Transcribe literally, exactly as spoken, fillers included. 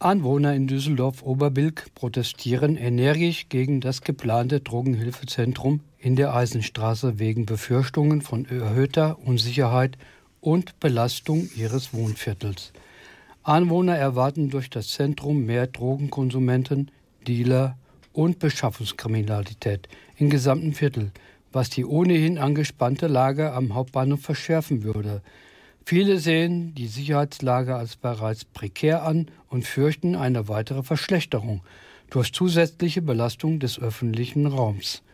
Anwohner in Düsseldorf-Oberbilk protestieren energisch gegen das geplante Drogenhilfezentrum in der Eisenstraße wegen Befürchtungen von erhöhter Unsicherheit und Belastung ihres Wohnviertels. Anwohner erwarten durch das Zentrum mehr Drogenkonsumenten, Dealer und Beschaffungskriminalität im gesamten Viertel, was die ohnehin angespannte Lage am Hauptbahnhof verschärfen würde. Viele sehen die Sicherheitslage als bereits prekär an und fürchten eine weitere Verschlechterung durch zusätzliche Belastung des öffentlichen Raums.